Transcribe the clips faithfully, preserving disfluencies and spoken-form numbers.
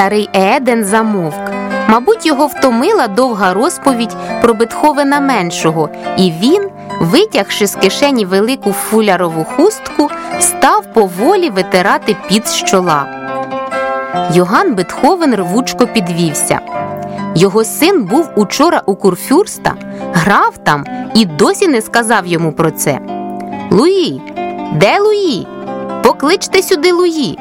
Старий Ееден замовк. Мабуть, його втомила довга розповідь про Бетховена меншого, і він, витягши з кишені велику фулярову хустку, став поволі витирати піт з чола. Йоганн Бетховен рвучко підвівся. Його син був учора у курфюрста, грав там і досі не сказав йому про це. «Луї! Де Луї? Покличте сюди Луї!»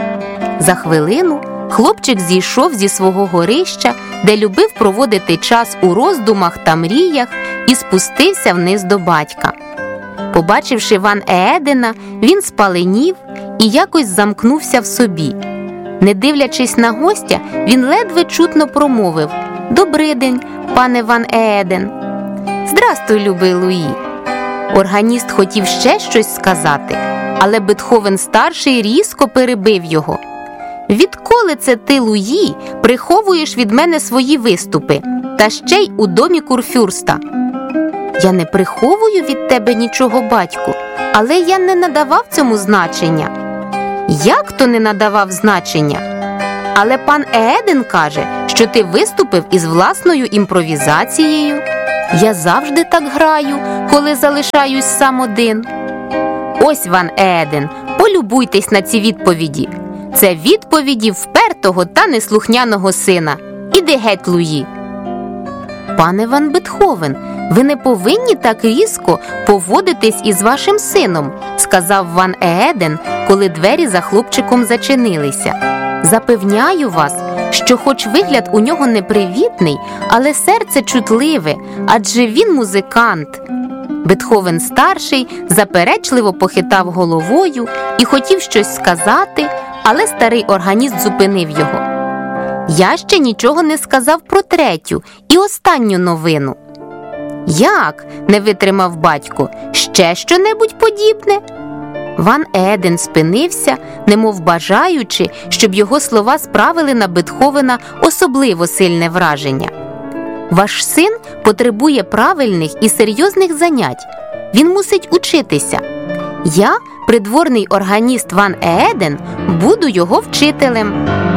За хвилину хлопчик зійшов зі свого горища, де любив проводити час у роздумах та мріях, і спустився вниз до батька. Побачивши Ван Еедена, він спаленів і якось замкнувся в собі. Не дивлячись на гостя, він ледве чутно промовив: «Добридень, пане Ван Ееден!» «Здрастуй, любий Луї!» Органіст хотів ще щось сказати, але Бетховен-старший різко перебив його. «Відколи це ти, Луї, приховуєш від мене свої виступи, та ще й у домі курфюрста?» «Я не приховую від тебе нічого, батьку, але я не надавав цьому значення». «Як то не надавав значення? Але пан Ееден каже, що ти виступив із власною імпровізацією. Я завжди так граю, коли залишаюсь сам один». «Ось, Ван Ееден, полюбуйтесь на ці відповіді. Це відповіді впертого та неслухняного сина. Іди геть, Луї!» «Пане Ван Бетховен, ви не повинні так різко поводитись із вашим сином», сказав Ван Ееден, коли двері за хлопчиком зачинилися. «Запевняю вас, що хоч вигляд у нього непривітний, але серце чутливе, адже він музикант». Бетховен-старший заперечливо похитав головою і хотів щось сказати, але старий органіст зупинив його. «Я ще нічого не сказав про третю і останню новину». «Як?» – не витримав батько. «Ще що-небудь подібне?» Ван Ееден спинився, немов бажаючи, щоб його слова справили на Бетховена особливо сильне враження. «Ваш син потребує правильних і серйозних занять. Він мусить учитися. Я, придворний органіст Ван Ееден, буду його вчителем».